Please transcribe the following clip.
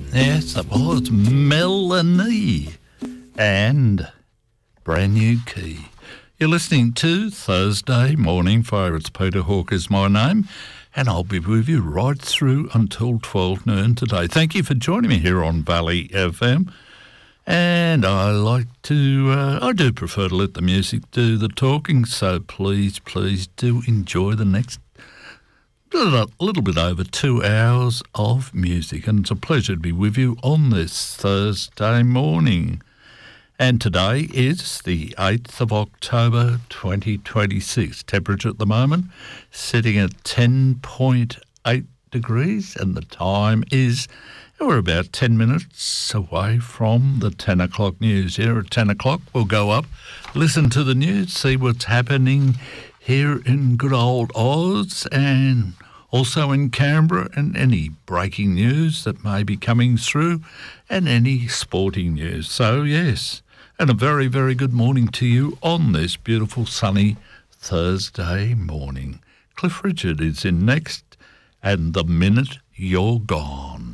Yes, it was Melanie and Brand New Key. You're listening to Thursday Morning Favourites. Peter Hawke is my name, and I'll be with you right through until 12 noon today. Thank you for joining me here on Valley FM. And I do prefer to let the music do the talking, so please do enjoy the next little bit over 2 hours of music. And it's a pleasure to be with you on this Thursday morning. And today is the 8th of October 2026. Temperature at the moment sitting at 10.8 degrees, and the time is, we're about 10 minutes away from the 10 o'clock news. Here at 10 o'clock, we'll go up, listen to the news, see what's happening here in good old Oz and also in Canberra, and any breaking news that may be coming through and any sporting news. So, yes, and a very, very good morning to you on this beautiful sunny Thursday morning. Cliff Richard is in next, and The Minute You're Gone.